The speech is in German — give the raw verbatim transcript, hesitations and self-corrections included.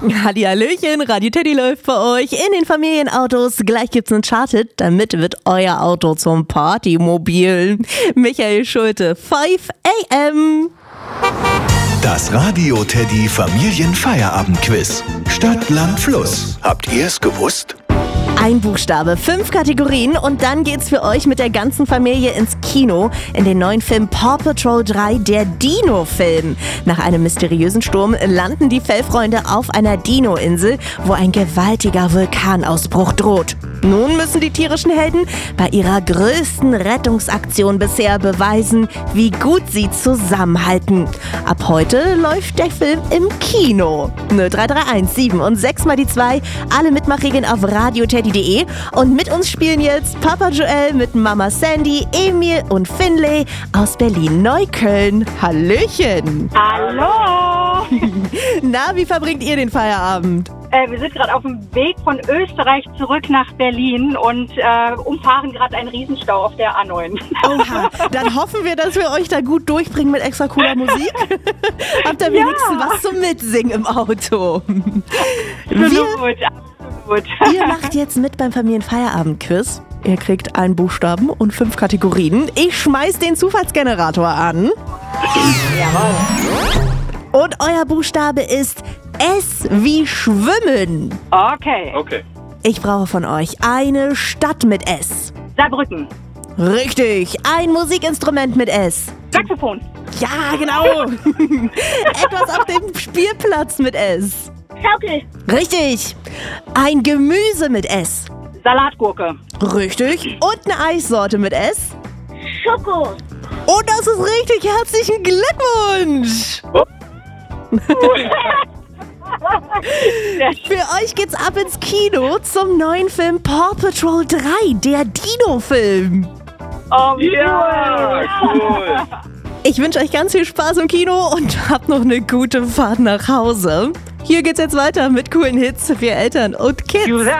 Hallihallöchen, Radio Teddy läuft für euch in den Familienautos. Gleich gibt's einen Charted, damit wird euer Auto zum Partymobil. Michael Schulte, fünf a m Das Radio Teddy Familienfeierabendquiz. Stadt, Land, Fluss. Habt ihr es gewusst? Ein Buchstabe, fünf Kategorien und dann geht's für euch mit der ganzen Familie ins Kino in den neuen Film Paw Patrol drei, der Dino-Film. Nach einem mysteriösen Sturm landen die Fellfreunde auf einer Dino-Insel, wo ein gewaltiger Vulkanausbruch droht. Nun müssen die tierischen Helden bei ihrer größten Rettungsaktion bisher beweisen, wie gut sie zusammenhalten. Ab heute läuft der Film im Kino. null drei drei eins sieben und sechs mal die zwei, alle Mitmachregeln auf radioteddy punkt de und mit uns spielen jetzt Papa Joel mit Mama Sandy, Emil und Finlay aus Berlin-Neukölln. Hallöchen! Hallo! Na, wie verbringt ihr den Feierabend? Äh, wir sind gerade auf dem Weg von Österreich zurück nach Berlin und äh, umfahren gerade einen Riesenstau auf der A neun. Oha, dann hoffen wir, dass wir euch da gut durchbringen mit extra cooler Musik. Habt ihr wenigstens Ja. was zum Mitsingen im Auto? Absolut, absolut. Ihr macht jetzt mit beim Familienfeierabend-Quiz. Ihr kriegt einen Buchstaben und fünf Kategorien. Ich schmeiß den Zufallsgenerator an. Jawohl. Und euer Buchstabe ist S wie Schwimmen. Okay. Okay. Ich brauche von euch eine Stadt mit S. Saarbrücken. Richtig. Ein Musikinstrument mit S. Saxophon. Ja, genau. Etwas auf dem Spielplatz mit S. Schaukel. Richtig. Ein Gemüse mit S. Salatgurke. Richtig. Und eine Eissorte mit S. Schoko. Und das ist richtig. Herzlichen Glückwunsch. Für euch geht's ab ins Kino zum neuen Film Paw Patrol drei, der Dino-Film. Oh, Ja, cool. Ich wünsche euch ganz viel Spaß im Kino und habt noch eine gute Fahrt nach Hause. Hier geht's jetzt weiter mit coolen Hits für Eltern und Kids.